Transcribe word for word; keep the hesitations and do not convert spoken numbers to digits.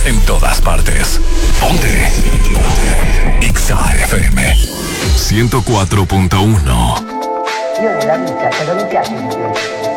En todas partes. Ponte. Ponte. Ixa F M. ciento cuatro punto uno. Io nella vita, cosa mi piace di più?